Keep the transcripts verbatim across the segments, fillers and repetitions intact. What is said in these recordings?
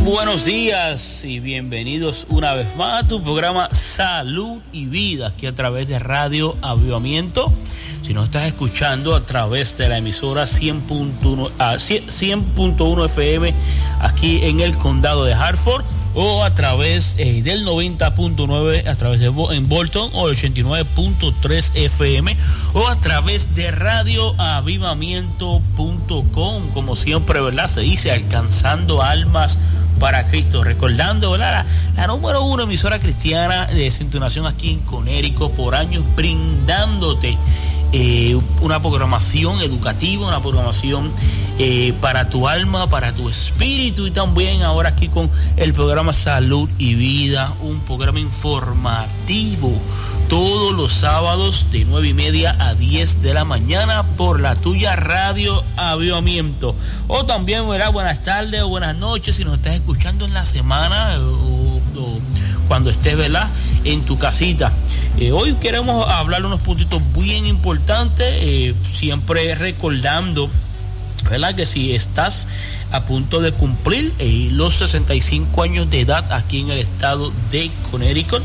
Buenos días y bienvenidos una vez más a tu programa Salud y Vida, aquí a través de Radio Avivamiento. Si nos estás escuchando a través de la emisora cien punto uno F M aquí en el condado de Hartford, o a través eh, del noventa punto nueve a través de en Bolton, o ochenta y nueve punto tres F M, o a través de radio avivamiento punto com, como siempre, ¿verdad? Se dice, alcanzando almas para Cristo, recordando, ¿verdad? La, la número uno emisora cristiana de Centurión aquí en Connecticut, por años brindándote eh, una programación educativa, una programación eh, para tu alma, para tu espíritu, y también ahora aquí con el programa Salud y Vida, un programa informativo todos los sábados de nueve y media a diez de la mañana por la tuya Radio Avivamiento. O también, ¿verdad? Buenas tardes o buenas noches si nos estás escuchando en la semana o, o cuando estés, ¿verdad?, en tu casita. Eh, hoy queremos hablar unos puntitos bien importantes, eh, siempre recordando, ¿verdad?, que si estás a punto de cumplir eh, los sesenta y cinco años de edad aquí en el estado de Connecticut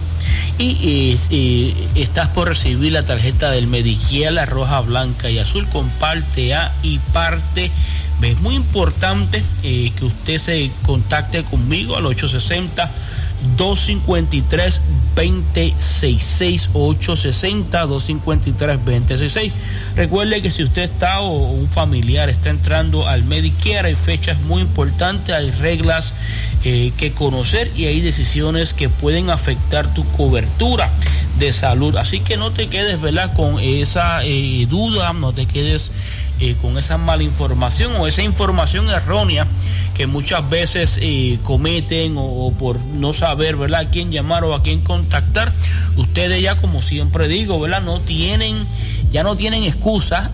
y eh, eh, estás por recibir la tarjeta del Medicare, la roja, blanca y azul con parte A y parte B. Es muy importante eh, que usted se contacte conmigo al ocho sesenta, dos cincuenta y tres, veinte sesenta y seis, ocho sesenta, dos cincuenta y tres, veinte sesenta y seis. Recuerde que si usted está o un familiar está entrando al Medicare, hay fechas muy importantes, hay reglas eh, que conocer y hay decisiones que pueden afectar tu cobertura de salud. Así que no te quedes, ¿verdad?, con esa eh, duda, no te quedes eh, con esa mala información o esa información errónea que muchas veces eh, cometen o, o por no saber, ¿verdad?, a quién llamar o a quién contactar. Ustedes ya, como siempre digo, ¿verdad?, no tienen, ya no tienen excusa.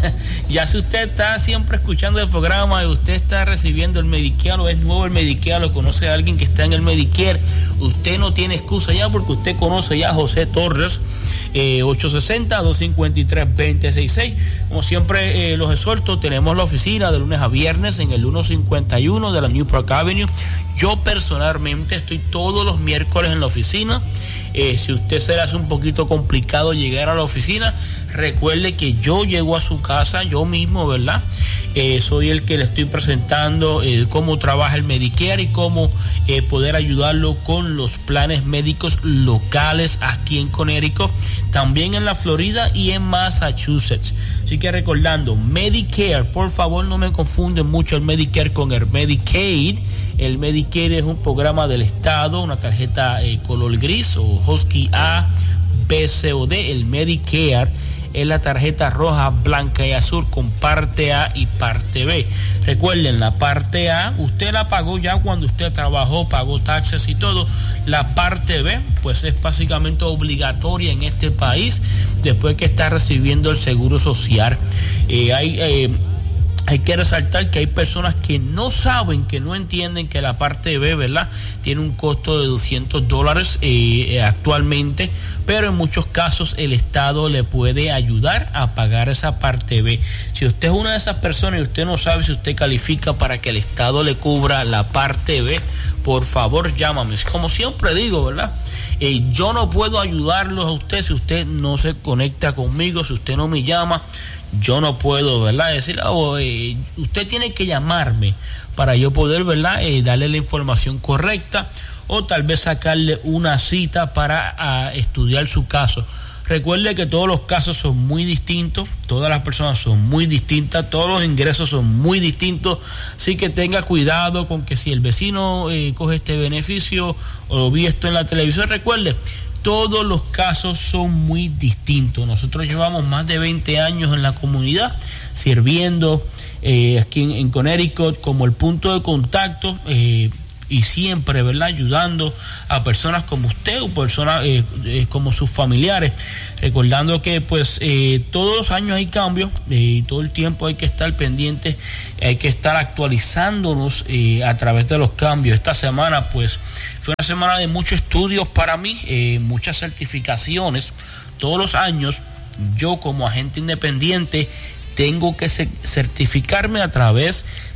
Ya si usted está siempre escuchando el programa y usted está recibiendo el Medicare o es nuevo el Medicare o conoce a alguien que está en el Medicare, usted no tiene excusa ya, porque usted conoce ya a José Torres. Eh, ocho sesenta, dos cincuenta y tres, veinte sesenta y seis. Como siempre eh, los exhorto, tenemos la oficina de lunes a viernes en el ciento cincuenta y uno de la Newport Avenue. Yo personalmente estoy todos los miércoles en la oficina. Eh, si usted se le hace un poquito complicado llegar a la oficina, recuerde que yo llego a su casa, yo mismo, ¿verdad? Eh, soy el que le estoy presentando eh, cómo trabaja el Medicare y cómo eh, poder ayudarlo con los planes médicos locales aquí en Connecticut, también en la Florida y en Massachusetts. Así que recordando, Medicare, por favor no me confunden mucho el Medicare con el Medicaid. El Medicare es un programa del Estado, una tarjeta eh, color gris o Husky A, B, C o D. El Medicare es la tarjeta roja, blanca y azul con parte A y parte B. Recuerden, la parte A usted la pagó ya cuando usted trabajó, pagó taxes y todo. La parte B pues es básicamente obligatoria en este país después que está recibiendo el seguro social. Eh, hay eh, Hay que resaltar que hay personas que no saben, que no entienden que la parte B, ¿verdad?, tiene un costo de doscientos dólares eh, actualmente, pero en muchos casos el Estado le puede ayudar a pagar esa parte B. Si usted es una de esas personas y usted no sabe si usted califica para que el Estado le cubra la parte B, por favor llámame. Como siempre digo, ¿verdad?, Eh, yo no puedo ayudarlos a usted si usted no se conecta conmigo, si usted no me llama. Yo no puedo, ¿verdad?, decir, oh, eh, usted tiene que llamarme para yo poder, ¿verdad?, eh, darle la información correcta o tal vez sacarle una cita para a, estudiar su caso. Recuerde que todos los casos son muy distintos, todas las personas son muy distintas, todos los ingresos son muy distintos, así que tenga cuidado con que si el vecino eh, coge este beneficio o vi esto en la televisión. Recuerde, todos los casos son muy distintos. Nosotros llevamos más de veinte años en la comunidad sirviendo eh, aquí en, en Connecticut como el punto de contacto eh, y siempre, ¿verdad?, ayudando a personas como usted o personas eh, eh, como sus familiares, recordando que pues eh, todos los años hay cambios eh, y todo el tiempo hay que estar pendientes, hay que estar actualizándonos eh, a través de los cambios. Esta semana pues fue una semana de muchos estudios para mí, eh, muchas certificaciones. Todos los años yo como agente independiente tengo que certificarme a través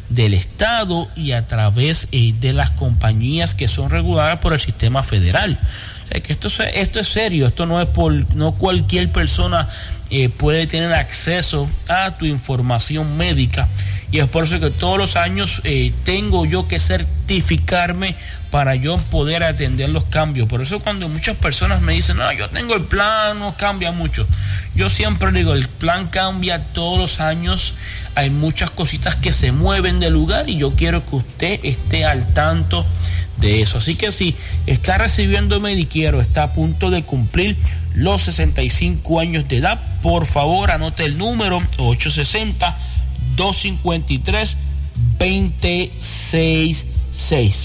del Estado y a través eh, de las compañías que son reguladas por el sistema federal. O sea, que esto, esto es serio, esto no es por, no cualquier persona eh, puede tener acceso a tu información médica, y es por eso que todos los años eh, tengo yo que certificarme para yo poder atender los cambios. Por eso cuando muchas personas me dicen, no, yo tengo el plan, no cambia mucho, yo siempre digo, el plan cambia todos los años, hay muchas cositas que se mueven del lugar y yo quiero que usted esté al tanto de eso. Así que si está recibiendo Medicare o está a punto de cumplir los sesenta y cinco años de edad, por favor anote el número ocho seis cero, dos cinco tres, dos cero seis seis.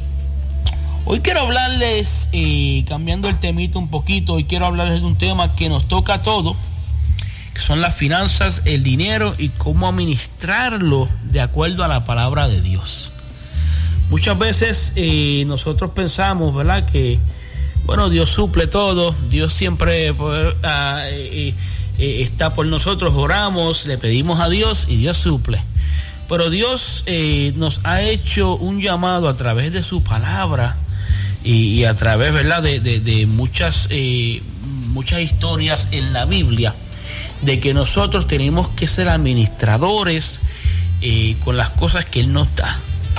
Hoy quiero hablarles, eh, cambiando el temito un poquito, hoy quiero hablarles de un tema que nos toca a todos, que son las finanzas, el dinero y cómo administrarlo de acuerdo a la palabra de Dios. Muchas veces eh, nosotros pensamos, ¿verdad?, que, bueno, Dios suple todo, Dios siempre por, ah, eh, eh, está por nosotros, oramos, le pedimos a Dios y Dios suple. Pero Dios eh, nos ha hecho un llamado a través de su palabra y, y a través, ¿verdad?, de, de, de muchas, eh, muchas historias en la Biblia, de que nosotros tenemos que ser administradores eh, con las cosas que Él nos da.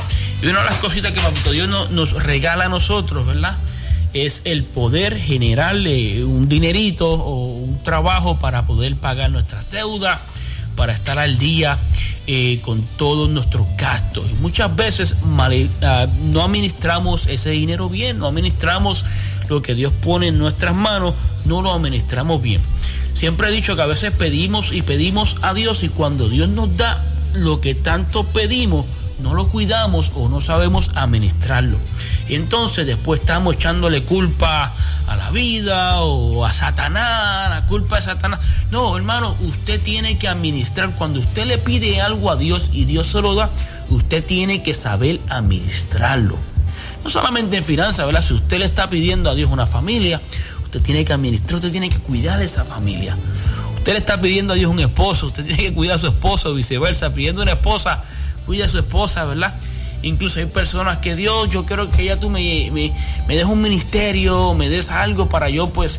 Y una de las cositas que Papito Dios no, nos regala a nosotros, ¿verdad?, es el poder generarle un dinerito o un trabajo para poder pagar nuestras deudas, para estar al día eh, con todos nuestros gastos. Y muchas veces mal, uh, no administramos ese dinero bien, no administramos lo que Dios pone en nuestras manos, no lo administramos bien. Siempre he dicho que a veces pedimos y pedimos a Dios, y cuando Dios nos da lo que tanto pedimos, no lo cuidamos o no sabemos administrarlo. Y entonces después estamos echándole culpa a la vida o a Satanás, la culpa de Satanás. No, hermano, usted tiene que administrar. Cuando usted le pide algo a Dios y Dios se lo da, usted tiene que saber administrarlo. No solamente en finanzas, ¿verdad? Si usted le está pidiendo a Dios una familia, usted tiene que administrar, usted tiene que cuidar de esa familia. Usted le está pidiendo a Dios un esposo, usted tiene que cuidar a su esposo, viceversa. Pidiendo una esposa, cuida a su esposa, ¿verdad? Incluso hay personas que, Dios, yo quiero que ya tú me, me, me des un ministerio, me des algo para yo pues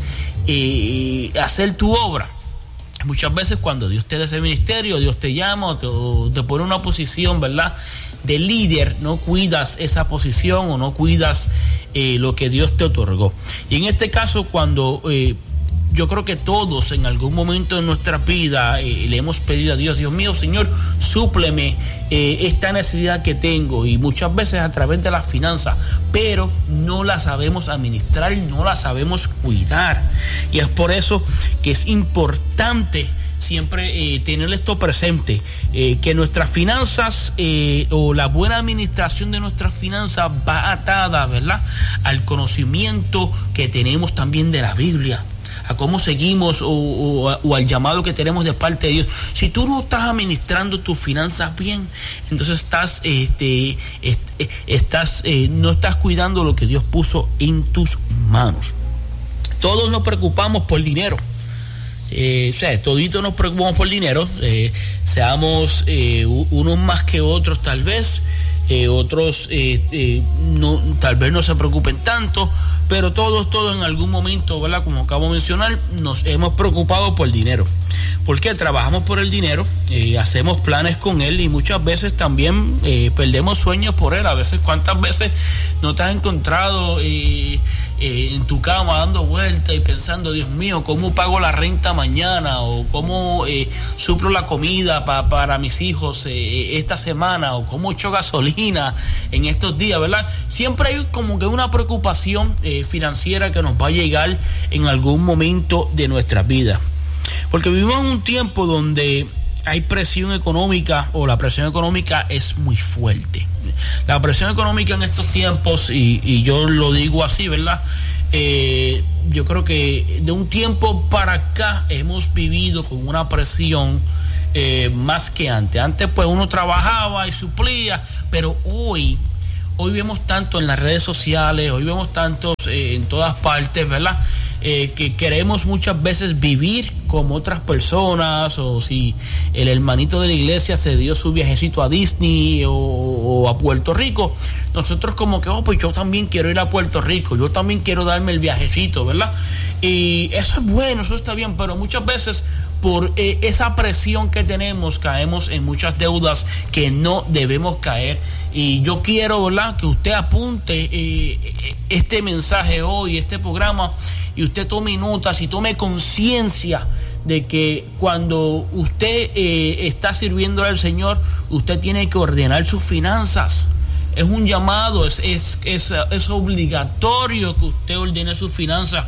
eh, hacer tu obra. Muchas veces cuando Dios te da ese ministerio, Dios te llama o te, o te pone en una posición, ¿verdad?, de líder, no cuidas esa posición o no cuidas eh, lo que Dios te otorgó. Y en este caso, cuando eh, yo creo que todos en algún momento de nuestra vida eh, le hemos pedido a Dios, Dios mío, Señor, súpleme eh, esta necesidad que tengo, y muchas veces a través de las finanzas, pero no la sabemos administrar y no la sabemos cuidar. Y es por eso que es importante siempre eh, tener esto presente, eh, que nuestras finanzas eh, o la buena administración de nuestras finanzas va atada, ¿verdad?, al conocimiento que tenemos también de la Biblia, a cómo seguimos o, o, o al llamado que tenemos de parte de Dios. Si tú no estás administrando tus finanzas bien, entonces estás, este, este, estás, eh, no estás cuidando lo que Dios puso en tus manos. Todos nos preocupamos por dinero. Eh, o sea, toditos nos preocupamos por dinero, eh, seamos eh, unos más que otros tal vez, eh, otros eh, eh, no, tal vez no se preocupen tanto, pero todos, todos en algún momento, ¿verdad?, como acabo de mencionar, nos hemos preocupado por el dinero, porque trabajamos por el dinero, eh, hacemos planes con él y muchas veces también eh, perdemos sueños por él. A veces, ¿cuántas veces no te has encontrado eh, Eh, en tu cama dando vueltas y pensando, Dios mío, ¿cómo pago la renta mañana? O ¿cómo eh, suplo la comida pa, para mis hijos eh, esta semana? O ¿cómo echo gasolina en estos días, verdad? Siempre hay como que una preocupación eh, financiera que nos va a llegar en algún momento de nuestra vida, porque vivimos en un tiempo donde hay presión económica, o la presión económica es muy fuerte. La presión económica en estos tiempos, y, y yo lo digo así, ¿verdad? Eh, yo creo que de un tiempo para acá hemos vivido con una presión eh, más que antes. Antes pues uno trabajaba y suplía, pero hoy, hoy vemos tanto en las redes sociales, hoy vemos tanto eh, en todas partes, ¿verdad? Eh, que queremos muchas veces vivir como otras personas, o si el hermanito de la iglesia se dio su viajecito a Disney o, o a Puerto Rico, nosotros como que, oh, pues yo también quiero ir a Puerto Rico, yo también quiero darme el viajecito, ¿verdad? Y eso es bueno, eso está bien, pero muchas veces por eh, esa presión que tenemos caemos en muchas deudas que no debemos caer. Y yo quiero, ¿verdad?, que usted apunte eh, este mensaje hoy, este programa, y usted tome notas y tome conciencia de que cuando usted eh, está sirviendo al Señor, usted tiene que ordenar sus finanzas. Es un llamado, es, es, es, es obligatorio que usted ordene sus finanzas.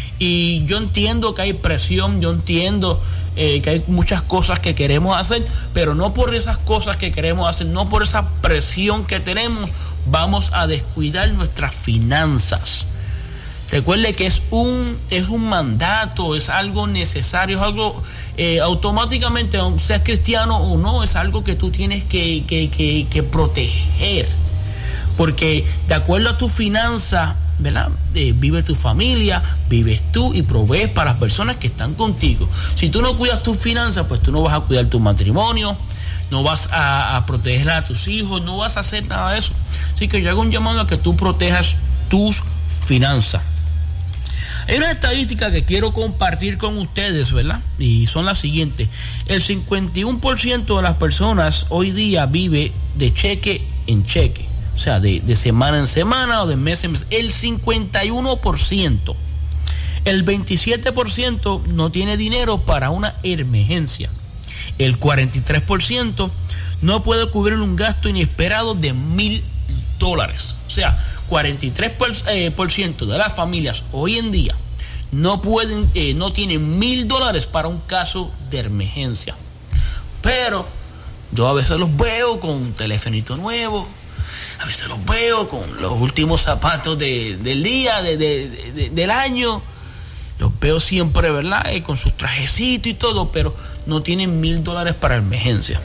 Y yo entiendo que hay presión, yo entiendo eh, que hay muchas cosas que queremos hacer, pero no por esas cosas que queremos hacer, no por esa presión que tenemos, vamos a descuidar nuestras finanzas. Recuerde que es un, es un mandato, es algo necesario, es algo eh, automáticamente, seas cristiano o no, es algo que tú tienes que, que, que, que proteger. Porque de acuerdo a tu finanza, ¿verdad? Eh, vive tu familia, vives tú y provees para las personas que están contigo. Si tú no cuidas tus finanzas, pues tú no vas a cuidar tu matrimonio, no vas a, a proteger a tus hijos, no vas a hacer nada de eso. Así que yo hago un llamado a que tú protejas tus finanzas. Hay una estadística que quiero compartir con ustedes, ¿verdad? Y son las siguientes. El cincuenta y uno por ciento de las personas hoy día vive de cheque en cheque. O sea, de, de semana en semana o de mes en mes. El cincuenta y uno por ciento. El veintisiete por ciento no tiene dinero para una emergencia. El cuarenta y tres por ciento no puede cubrir un gasto inesperado de mil dólares. O sea, cuarenta y tres por ciento de las familias hoy en día no pueden, eh, no tienen mil dólares para un caso de emergencia. Pero yo a veces los veo con un telefonito nuevo. A veces los veo con los últimos zapatos de, del día, de, de, de, del año. Los veo siempre, ¿verdad? Eh, con sus trajecitos y todo, pero no tienen mil dólares para emergencia.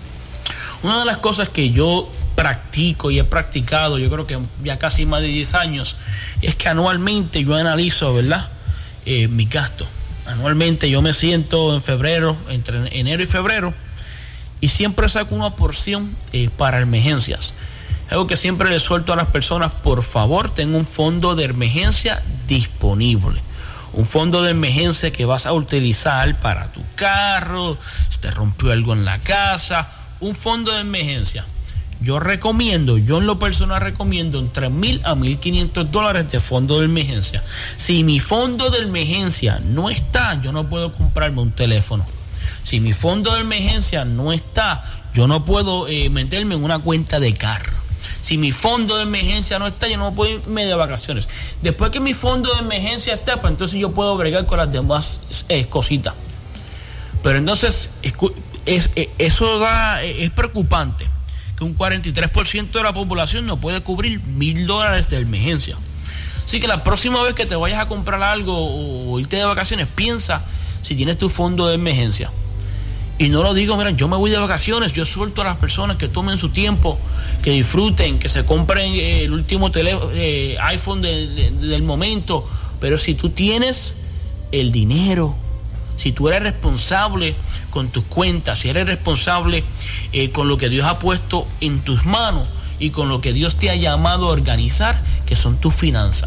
Una de las cosas que yo practico y he practicado, yo creo que ya casi más de diez años, es que anualmente yo analizo, ¿verdad? Eh, mis gastos. Anualmente yo me siento en febrero, entre enero y febrero, y siempre saco una porción eh, para emergencias. Algo que siempre le suelto a las personas: por favor, ten un fondo de emergencia disponible. Un fondo de emergencia que vas a utilizar para tu carro, si te rompió algo en la casa, un fondo de emergencia. Yo recomiendo, yo en lo personal recomiendo entre mil a mil quinientos dólares de fondo de emergencia. Si mi fondo de emergencia no está, yo no puedo comprarme un teléfono. Si mi fondo de emergencia no está, yo no puedo eh, meterme en una cuenta de carro. Si mi fondo de emergencia no está, yo no puedo irme de vacaciones. Después que mi fondo de emergencia está, pues entonces yo puedo bregar con las demás eh, cositas. Pero entonces, es, es, es, eso da, es preocupante, que un cuarenta y tres por ciento de la población no puede cubrir mil dólares de emergencia. Así que la próxima vez que te vayas a comprar algo o irte de vacaciones, piensa si tienes tu fondo de emergencia. Y no lo digo, miren, yo me voy de vacaciones, yo suelto a las personas que tomen su tiempo, que disfruten, que se compren eh, el último teléfono, eh, iPhone de, de, del momento. Pero si tú tienes el dinero, si tú eres responsable con tus cuentas, si eres responsable eh, con lo que Dios ha puesto en tus manos y con lo que Dios te ha llamado a organizar, que son tus finanzas.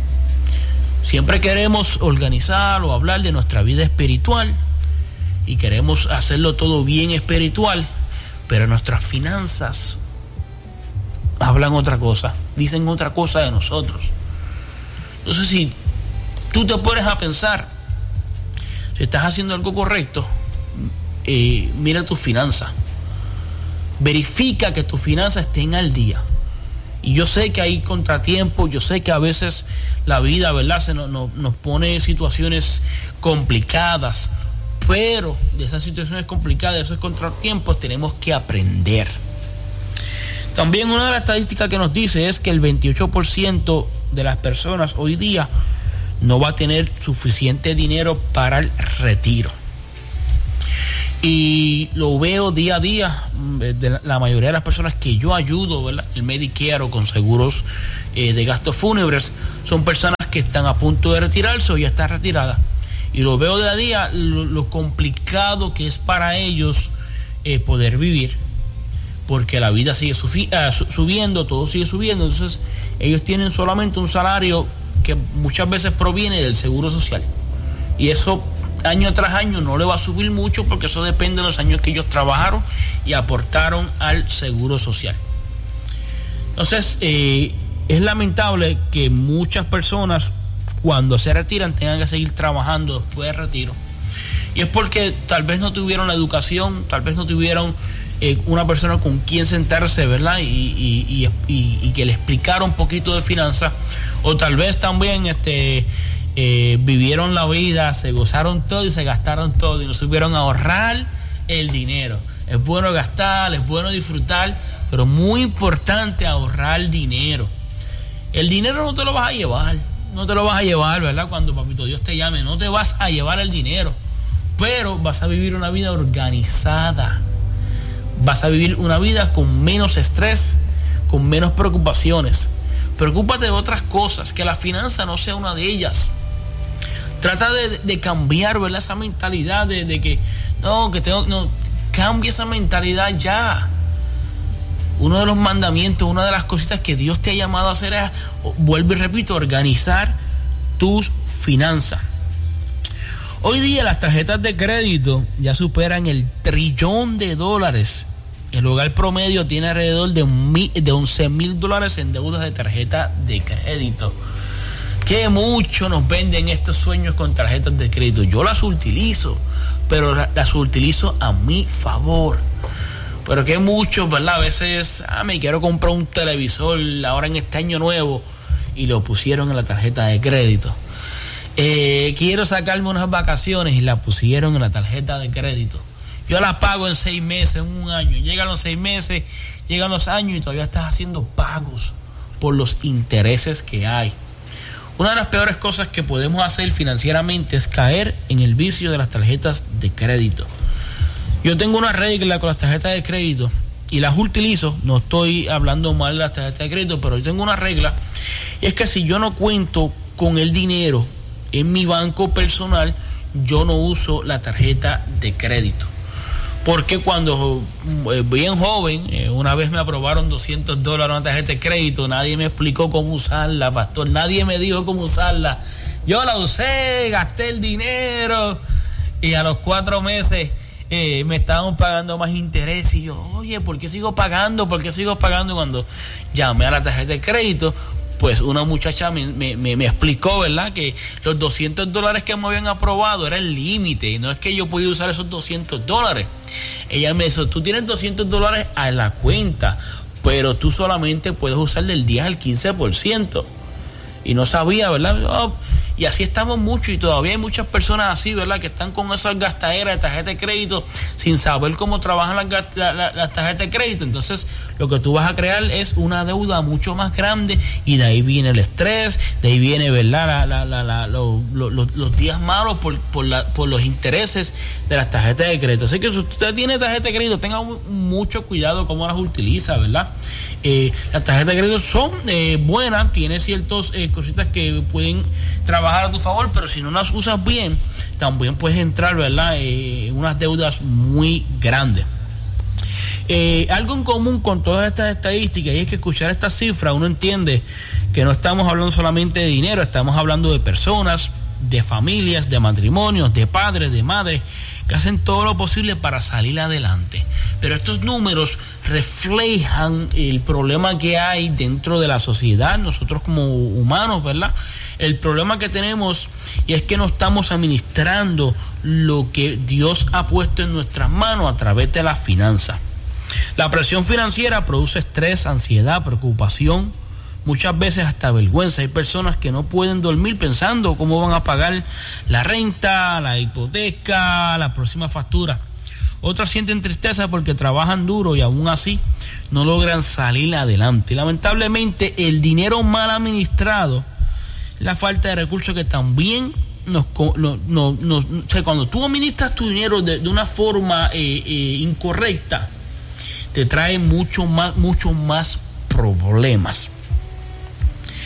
Siempre queremos organizar o hablar de nuestra vida espiritual, y queremos hacerlo todo bien espiritual, pero nuestras finanzas hablan otra cosa, dicen otra cosa de nosotros. Entonces, si tú te pones a pensar si estás haciendo algo correcto, eh, mira tus finanzas, verifica que tus finanzas estén al día. Y yo sé que hay contratiempos, yo sé que a veces la vida, ¿verdad?, se nos, nos, nos pone situaciones complicadas. Pero de esas situaciones complicadas, de esos contratiempos, tenemos que aprender. También una de las estadísticas que nos dice es que el veintiocho por ciento de las personas hoy día no va a tener suficiente dinero para el retiro. Y lo veo día a día de la mayoría de las personas que yo ayudo, ¿verdad?, el Medicare o con seguros eh, de gastos fúnebres, son personas que están a punto de retirarse o ya están retiradas. Y lo veo día a día, lo, lo complicado que es para ellos eh, poder vivir, porque la vida sigue sufi- uh, subiendo, todo sigue subiendo. Entonces ellos tienen solamente un salario que muchas veces proviene del seguro social, y eso año tras año no le va a subir mucho, porque eso depende de los años que ellos trabajaron y aportaron al seguro social. Entonces eh, es lamentable que muchas personas cuando se retiran tengan que seguir trabajando después del retiro, y es porque tal vez no tuvieron la educación, tal vez no tuvieron eh, una persona con quien sentarse, ¿verdad? Y, y, y, y, y que le explicara un poquito de finanzas, o tal vez también este eh, vivieron la vida, se gozaron todo y se gastaron todo y no supieron ahorrar el dinero. Es bueno gastar, es bueno disfrutar, pero muy importante ahorrar dinero. El dinero no te lo vas a llevar, no te lo vas a llevar, ¿verdad? Cuando papito Dios te llame, no te vas a llevar el dinero, pero vas a vivir una vida organizada, vas a vivir una vida con menos estrés, con menos preocupaciones. Preocúpate de otras cosas, que la finanza no sea una de ellas. Trata de, de cambiar, ¿verdad? Esa mentalidad de, de que no, que tengo, no, cambia esa mentalidad ya. Uno de los mandamientos, una de las cositas que Dios te ha llamado a hacer es, vuelvo y repito, organizar tus finanzas. Hoy día las tarjetas de crédito ya superan el trillón de dólares. El hogar promedio tiene alrededor de, mil, de once mil dólares en deudas de tarjeta de crédito. Que mucho nos venden estos sueños con tarjetas de crédito. Yo las utilizo, pero las utilizo a mi favor. Pero que muchos, ¿verdad? A veces, ah, me quiero comprar un televisor ahora en este año nuevo, y lo pusieron en la tarjeta de crédito. Eh, quiero sacarme unas vacaciones y la pusieron en la tarjeta de crédito. Yo la pago en seis meses, en un año. Llegan los seis meses, llegan los años y todavía estás haciendo pagos por los intereses que hay. Una de las peores cosas que podemos hacer financieramente es caer en el vicio de las tarjetas de crédito. Yo tengo una regla con las tarjetas de crédito y las utilizo. No estoy hablando mal de las tarjetas de crédito, pero yo tengo una regla, y es que si yo no cuento con el dinero en mi banco personal, yo no uso la tarjeta de crédito. Porque cuando eh, bien joven, eh, una vez me aprobaron doscientos dólares una tarjeta de crédito, nadie me explicó cómo usarla, pastor, nadie me dijo cómo usarla. Yo la usé, gasté el dinero, y a los cuatro meses eh, me estaban pagando más interés, y yo, oye, ¿por qué sigo pagando? ¿Por qué sigo pagando? Cuando llamé a la tarjeta de crédito, pues una muchacha me, me, me, me explicó, ¿verdad?, que los doscientos dólares que me habían aprobado era el límite, y no es que yo podía usar esos doscientos dólares. Ella me dijo, tú tienes doscientos dólares a la cuenta, pero tú solamente puedes usar del diez al quince por ciento. Y no sabía, ¿verdad? Oh, y así estamos muchos, y todavía hay muchas personas así, ¿verdad?, que están con esas gastaderas de tarjeta de crédito sin saber cómo trabajan las, la, la, las tarjetas de crédito. Entonces lo que tú vas a crear es una deuda mucho más grande, y de ahí viene el estrés, de ahí viene, ¿verdad?, la, la, la, la, lo, lo, lo, los días malos por, por, la, por los intereses de las tarjetas de crédito. Así que si usted tiene tarjeta de crédito, tenga mucho cuidado cómo las utiliza, ¿verdad? Eh, las tarjetas de crédito son eh, buenas, tiene ciertas eh, cositas que pueden trabajar a tu favor, pero si no las usas bien, también puedes entrar, ¿verdad?, eh, en unas deudas muy grandes. Eh, algo en común con todas estas estadísticas, y es que escuchar estas cifras uno entiende que no estamos hablando solamente de dinero, estamos hablando de personas, de familias, de matrimonios, de padres, de madres, que hacen todo lo posible para salir adelante. Pero estos números reflejan el problema que hay dentro de la sociedad, nosotros como humanos, ¿verdad? El problema que tenemos, y es que no estamos administrando lo que Dios ha puesto en nuestras manos a través de las finanzas. La presión financiera produce estrés, ansiedad, preocupación, muchas veces hasta vergüenza. Hay personas que no pueden dormir pensando cómo van a pagar la renta, la hipoteca, la próxima factura. Otras sienten tristeza porque trabajan duro y aún así no logran salir adelante. Lamentablemente, el dinero mal administrado, la falta de recursos que también nos, nos, nos, nos o sea, cuando tú administras tu dinero de, de una forma eh, eh, incorrecta, te trae mucho más, mucho más problemas.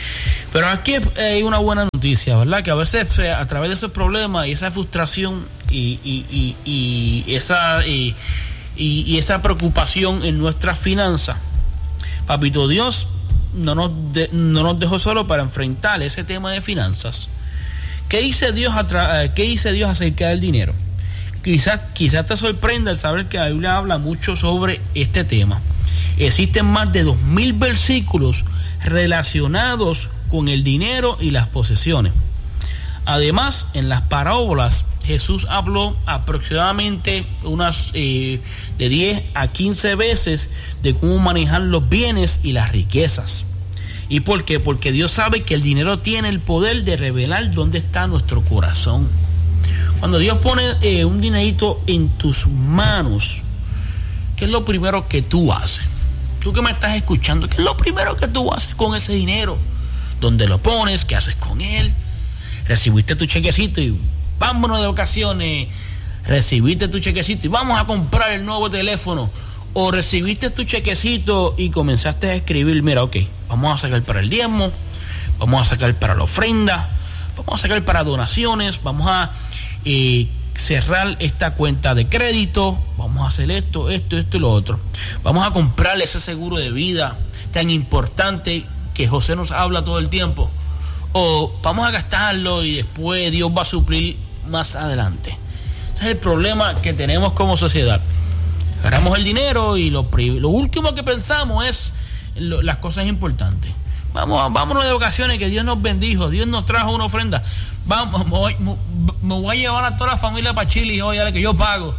Pero aquí hay una buena noticia, ¿verdad? Que a veces a través de esos problemas y esa frustración y, y, y, y esa y, y, y esa preocupación en nuestras finanzas, Papito Dios no nos de, no nos dejó solo para enfrentar ese tema de finanzas. ¿Qué dice Dios atra- qué dice Dios acerca del dinero? Quizás quizás te sorprenda el saber que la Biblia habla mucho sobre este tema. Existen más de dos mil versículos relacionados con el dinero y las posesiones. Además, en las parábolas Jesús habló aproximadamente unas eh, de diez a quince veces de cómo manejar los bienes y las riquezas. ¿Y por qué? Porque Dios sabe que el dinero tiene el poder de revelar dónde está nuestro corazón. Cuando Dios pone eh, un dinerito en tus manos, ¿qué es lo primero que tú haces? Tú que me estás escuchando, ¿qué es lo primero que tú haces con ese dinero? ¿Dónde lo pones? ¿Qué haces con él? Recibiste tu chequecito y vámonos de vacaciones. Recibiste tu chequecito y vamos a comprar el nuevo teléfono. O recibiste tu chequecito y comenzaste a escribir, mira, ok, vamos a sacar para el diezmo, vamos a sacar para la ofrenda, vamos a sacar para donaciones, vamos a eh, cerrar esta cuenta de crédito, vamos a hacer esto, esto, esto y lo otro. Vamos a comprarle ese seguro de vida tan importante que José nos habla todo el tiempo. O vamos a gastarlo y después Dios va a suplir más adelante. Ese es el problema que tenemos como sociedad. Agarramos el dinero y lo, lo último que pensamos es lo, las cosas importantes. Vamos, vámonos de vacaciones, que Dios nos bendijo, Dios nos trajo una ofrenda. Vamos, me voy, me, me voy a llevar a toda la familia para Chile y hoy, dale, que yo pago.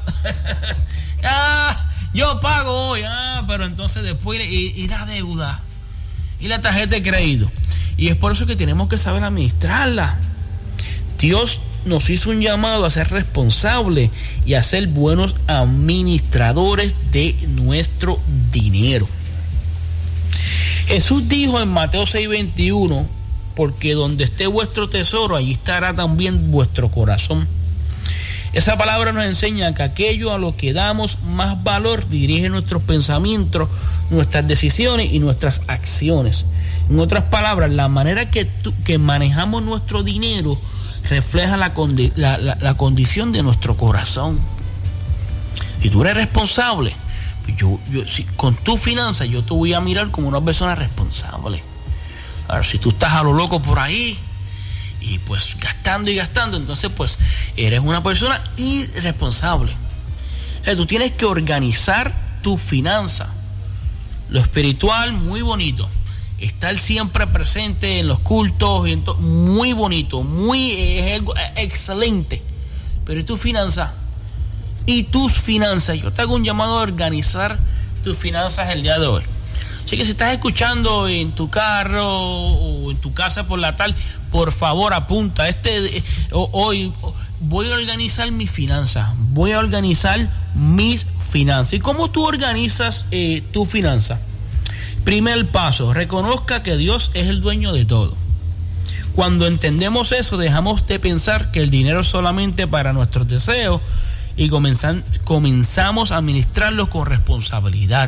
ah, yo pago hoy, ah, pero entonces después y, y la deuda y la tarjeta de crédito. Y es por eso que tenemos que saber administrarla. Dios nos hizo un llamado a ser responsables y a ser buenos administradores de nuestro dinero. Jesús dijo en Mateo seis veintiuno, porque donde esté vuestro tesoro, allí estará también vuestro corazón. Esa palabra nos enseña que aquello a lo que damos más valor dirige nuestros pensamientos, nuestras decisiones y nuestras acciones. En otras palabras, la manera que, tu, que manejamos nuestro dinero refleja la, condi- la, la, la condición de nuestro corazón. Si tú eres responsable, yo, yo, si, con tu finanza, yo te voy a mirar como una persona responsable. Ahora, si tú estás a lo loco por ahí y pues gastando y gastando, entonces pues eres una persona irresponsable. O sea, tú tienes que organizar tu finanza. Lo espiritual, muy bonito. Estar siempre presente en los cultos, y en to- muy bonito, muy es algo excelente. Pero ¿y tu finanza? ¿Y tus finanzas? Yo te hago un llamado a organizar tus finanzas el día de hoy. Así que si estás escuchando en tu carro o en tu casa por la tarde, por favor apunta. Este eh, hoy voy a organizar mis finanzas. Voy a organizar mis finanzas. ¿Y cómo tú organizas eh, tu finanza? Primer paso, reconozca que Dios es el dueño de todo. Cuando entendemos eso, dejamos de pensar que el dinero es solamente para nuestros deseos y comenzan, comenzamos a administrarlo con responsabilidad.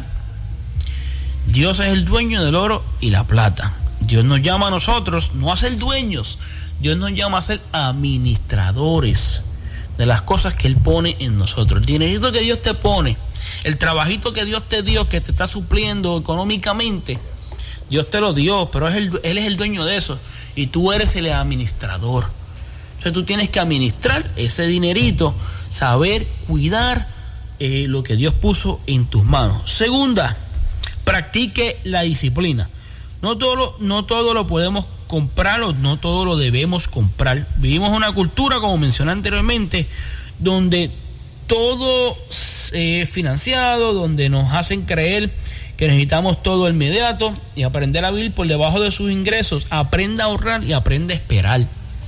Dios es el dueño del oro y la plata. Dios nos llama a nosotros no a ser dueños, Dios nos llama a ser administradores de las cosas que Él pone en nosotros. El dinerito que Dios te pone, el trabajito que Dios te dio, que te está supliendo económicamente, Dios te lo dio, pero es el, Él es el dueño de eso y tú eres el administrador. Entonces tú tienes que administrar ese dinerito, saber cuidar eh, lo que Dios puso en tus manos. Segunda, practique la disciplina. No todo lo, no todo lo podemos comprar o no todo lo debemos comprar. Vivimos una cultura, como mencioné anteriormente, donde todo es financiado, donde nos hacen creer que necesitamos todo inmediato y aprender a vivir por debajo de sus ingresos. Aprenda a ahorrar y aprenda a esperar.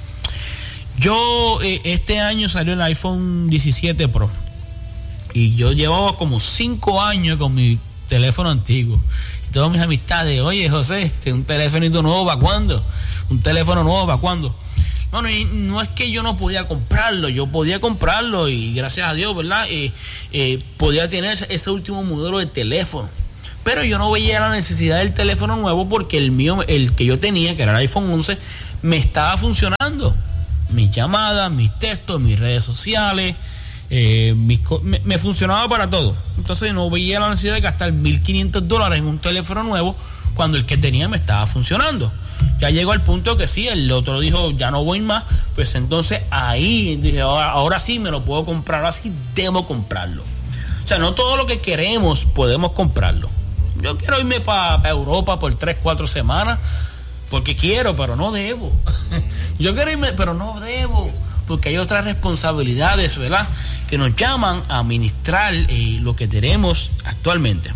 Yo eh, este año salió el iPhone diecisiete Pro y yo llevaba como cinco años con mi teléfono antiguo. Y todas mis amistades, oye José, este, un teléfonito nuevo, ¿para cuándo? Un teléfono nuevo, ¿para cuándo? Bueno, y no es que yo no podía comprarlo, yo podía comprarlo y gracias a Dios, ¿verdad? Eh, eh, podía tener ese último modelo de teléfono. pero yo no veía la necesidad del teléfono nuevo porque el mío, el que yo tenía, que era el iPhone once, me estaba funcionando. Mis llamadas, mis textos, mis redes sociales, eh, mis, me, me funcionaba para todo. Entonces no veía la necesidad de gastar mil quinientos dólares en un teléfono nuevo cuando el que tenía me estaba funcionando. Ya llegó al punto que sí, el otro dijo, ya no voy más, pues entonces ahí dije, ahora, ahora sí me lo puedo comprar, ahora sí debo comprarlo. O sea, no todo lo que queremos podemos comprarlo. Yo quiero irme para pa Europa por tres, cuatro semanas, porque quiero, pero no debo. Yo quiero irme, pero no debo, porque hay otras responsabilidades, ¿verdad?, que nos llaman a administrar eh, lo que tenemos actualmente.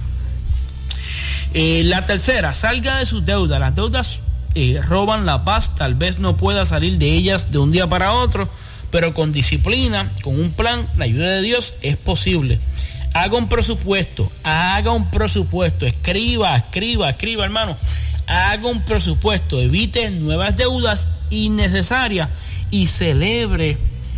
Eh, la tercera, salga de sus deudas. Las deudas eh, roban la paz. Tal vez no pueda salir de ellas de un día para otro, pero con disciplina, con un plan, la ayuda de Dios es posible. Haga un presupuesto, haga un presupuesto, escriba, escriba, escriba, hermano. Haga un presupuesto, evite nuevas deudas innecesarias y celebre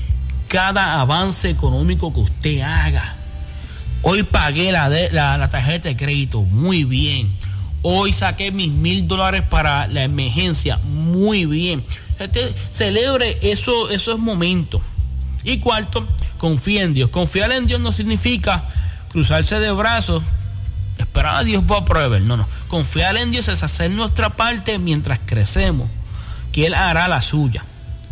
cada avance económico que usted haga. Hoy pagué la, de, la, la tarjeta de crédito, muy bien. Hoy saqué mis mil dólares para la emergencia, muy bien. Este, celebre eso, esos momentos. Y cuarto, confía en Dios. Confiar en Dios no significa cruzarse de brazos, esperar a Dios para proveer. No, no. Confiar en Dios es hacer nuestra parte mientras crecemos, que Él hará la suya.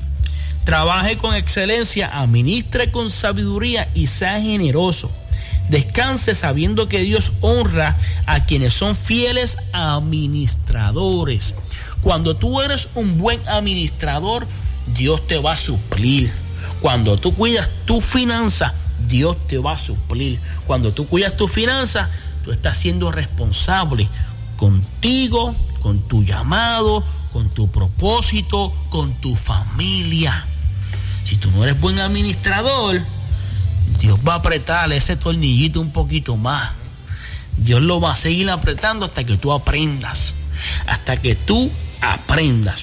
Trabaje con excelencia, administre con sabiduría y sea generoso. Descanse sabiendo que Dios honra a quienes son fieles administradores. Cuando tú eres un buen administrador, Dios te va a suplir. Cuando tú cuidas tu finanza, Dios te va a suplir. Cuando tú cuidas tu finanza, tú estás siendo responsable contigo, con tu llamado, con tu propósito, con tu familia. Si tú no eres buen administrador, Dios va a apretar ese tornillito un poquito más. Dios lo va a seguir apretando hasta que tú aprendas. Hasta que tú aprendas.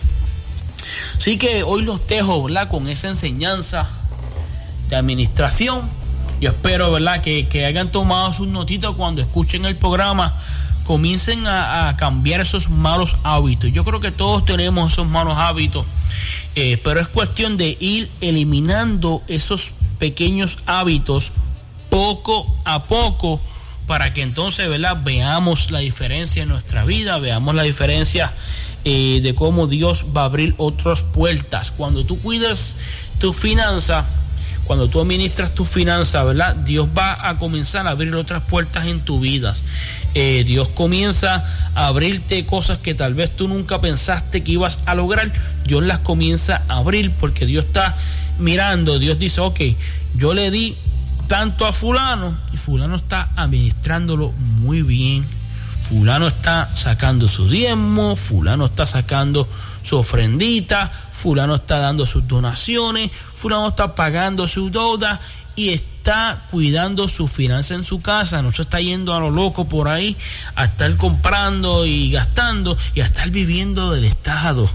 Así que hoy los dejo, ¿verdad?, con esa enseñanza de administración. Yo espero, ¿verdad?, que, que hayan tomado sus notitas cuando escuchen el programa. Comiencen a, a cambiar esos malos hábitos. Yo creo que todos tenemos esos malos hábitos. Eh, pero es cuestión de ir eliminando esos pequeños hábitos poco a poco para que entonces, ¿verdad?, veamos la diferencia en nuestra vida, veamos la diferencia eh, de cómo Dios va a abrir otras puertas. Cuando tú cuidas tu finanza, cuando tú administras tu finanza, ¿verdad?, Dios va a comenzar a abrir otras puertas en tu vida. Eh, Dios comienza a abrirte cosas que tal vez tú nunca pensaste que ibas a lograr. Dios las comienza a abrir porque Dios está mirando. Dios dice, ok, yo le di tanto a fulano y fulano está administrándolo muy bien. Fulano está sacando su diezmo, fulano está sacando su ofrendita, fulano está dando sus donaciones, fulano está pagando su deuda y está cuidando su finanza en su casa. No se está yendo a lo loco por ahí a estar comprando y gastando y a estar viviendo del Estado.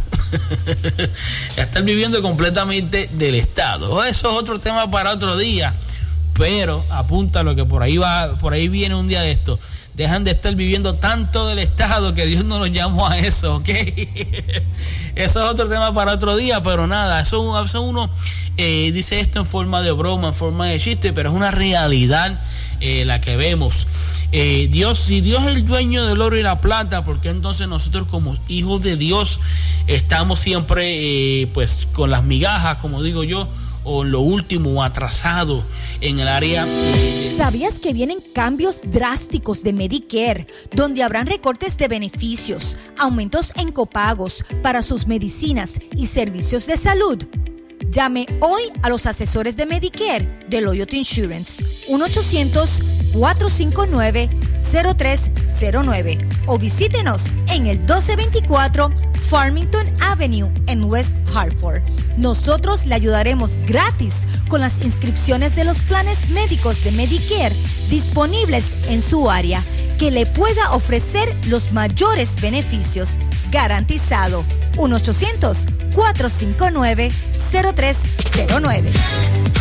A estar viviendo completamente del Estado. Eso es otro tema para otro día, pero apunta lo que por ahí va, por ahí viene un día de esto. Dejan de estar viviendo tanto del Estado que Dios no nos llamó a eso, ¿ok? Eso es otro tema para otro día, pero nada, eso, eso uno eh, dice esto en forma de broma, en forma de chiste, pero es una realidad eh, la que vemos. Eh, Dios, si Dios es el dueño del oro y la plata, ¿por qué entonces nosotros como hijos de Dios estamos siempre eh, pues con las migajas, como digo yo, o lo último, atrasado en el área? ¿Sabías que vienen cambios drásticos de Medicare, donde habrán recortes de beneficios, aumentos en copagos para sus medicinas y servicios de salud? Llame hoy a los asesores de Medicare de Loyalty Insurance, uno ochocientos, cuatro cinco nueve, cero tres cero nueve, o visítenos en el doce veinticuatro Farmington Avenue en West Hartford. Nosotros le ayudaremos gratis con las inscripciones de los planes médicos de Medicare disponibles en su área, que le pueda ofrecer los mayores beneficios. Garantizado. uno ochocientos, cuatro cinco nueve, cero tres cero nueve.